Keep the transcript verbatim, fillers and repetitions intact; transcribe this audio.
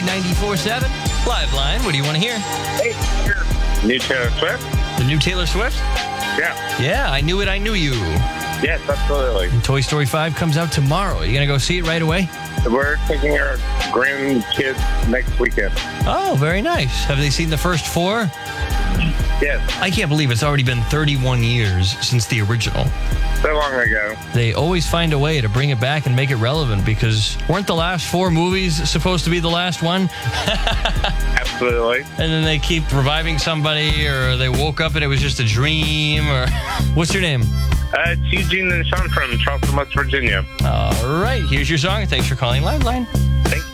ninety-four seven. Live line, what do you want to hear? Hey, here. New Taylor Swift? The new Taylor Swift? Yeah. Yeah, I knew it, I knew you. Yes, absolutely. And Toy Story five comes out tomorrow. Are you going to go see it right away? We're taking our grandkids next weekend. Oh, very nice. Have they seen the first four? Yes. I can't believe it's already been thirty-one years since the original. So long ago. They always find a way to bring it back and make it relevant because weren't the last four movies supposed to be the last one? Absolutely. And then they keep reviving somebody, or they woke up and it was just a dream, or... What's your name? Uh, it's Eugene and Sean from Charleston, West Virginia. All right, here's your song. Thanks for calling Liveline.